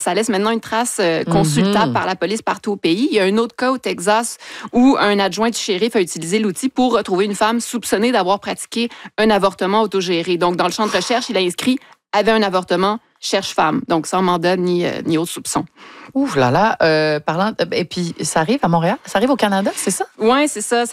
Ça laisse maintenant une trace consultable par la police partout au pays. Il y a un autre cas au Texas où un adjoint du shérif a utilisé l'outil pour retrouver une femme soupçonnée d'avoir pratiqué un avortement autogéré. Donc, dans le champ de recherche, il a inscrit « avait un avortement, cherche femme ». Donc, sans mandat ni autre soupçon. Ouf là là, parlant et puis ça arrive à Montréal, ça arrive au Canada, c'est ça? Oui, c'est ça.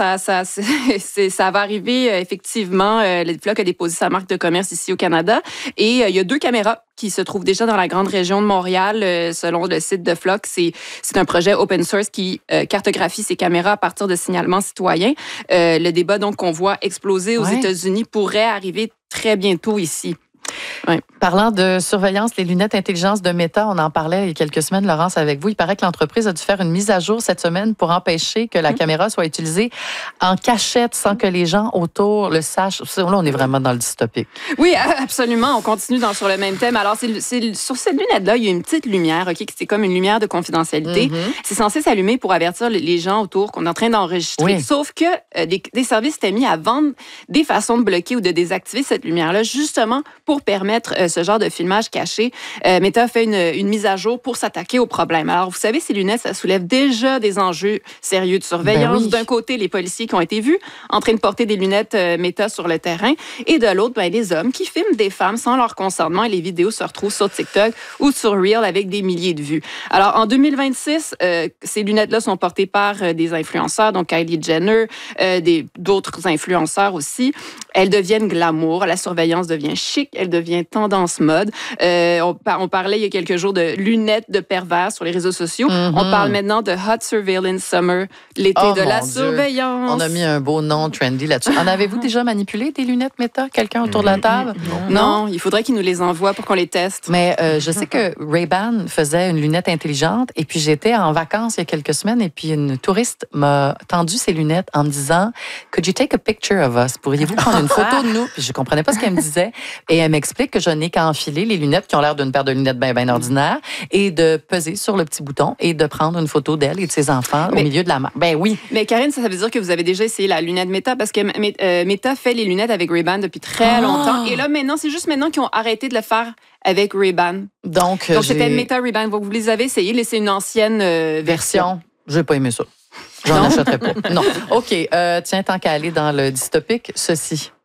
Ça va arriver effectivement. Le Flock a déposé sa marque de commerce ici au Canada et il y a 2 caméras qui se trouvent déjà dans la grande région de Montréal, selon le site de Flock. C'est un projet open source qui cartographie ces caméras à partir de signalements citoyens. Le débat donc qu'on voit exploser aux États-Unis pourrait arriver très bientôt ici. Ouais. Parlant de surveillance, les lunettes intelligence de Meta, on en parlait il y a quelques semaines, Laurence, avec vous. Il paraît que l'entreprise a dû faire une mise à jour cette semaine pour empêcher que la caméra soit utilisée en cachette sans que les gens autour le sachent. Là, on est vraiment dans le dystopique. Oui, absolument. On continue sur le même thème. Alors, sur cette lunette-là, il y a une petite lumière, OK, c'est comme une lumière de confidentialité. C'est censé s'allumer pour avertir les gens autour qu'on est en train d'enregistrer. Oui. Sauf que des services étaient mis à vendre des façons de bloquer ou de désactiver cette lumière-là, justement pour permettre ce genre de filmage caché. Meta a fait une mise à jour pour s'attaquer au problème. Alors, vous savez, ces lunettes, ça soulève déjà des enjeux sérieux de surveillance. D'un côté, les policiers qui ont été vus en train de porter des lunettes Meta sur le terrain, et de l'autre, les hommes qui filment des femmes sans leur consentement, et les vidéos se retrouvent sur TikTok ou sur Reel avec des milliers de vues. Alors, en 2026, ces lunettes-là sont portées par des influenceurs, donc Kylie Jenner, d'autres influenceurs aussi. Elles deviennent glamour, la surveillance devient chic, elle devient tendance mode. On parlait il y a quelques jours de lunettes de pervers sur les réseaux sociaux. On parle maintenant de Hot Surveillance Summer, l'été de la surveillance. On a mis un beau nom trendy là-dessus. En avez-vous déjà manipulé des lunettes Meta? Quelqu'un autour de la table? Non, il faudrait qu'ils nous les envoient pour qu'on les teste. Mais je sais que Ray-Ban faisait une lunette intelligente et puis j'étais en vacances il y a quelques semaines et puis une touriste m'a tendu ses lunettes en me disant « Could you take a picture of us? Pourriez-vous prendre une photo de nous? » Puis je comprenais pas ce qu'elle me disait et elle m'explique que je n'ai qu'à enfiler les lunettes qui ont l'air d'une paire de lunettes bien ordinaires et de peser sur le petit bouton et de prendre une photo d'elle et de ses enfants au milieu de la mer. Ben oui. Mais Karine, ça veut dire que vous avez déjà essayé la lunette Meta parce que Meta fait les lunettes avec Ray-Ban depuis très longtemps. Et là, maintenant, c'est juste maintenant qu'ils ont arrêté de le faire avec Ray-Ban. Donc c'était Meta Ray-Ban. Vous les avez essayé, c'est une ancienne version. J'ai pas aimé ça. J'en achèterais pas. Non. OK. Tiens, tant qu'à aller dans le dystopique, ceci.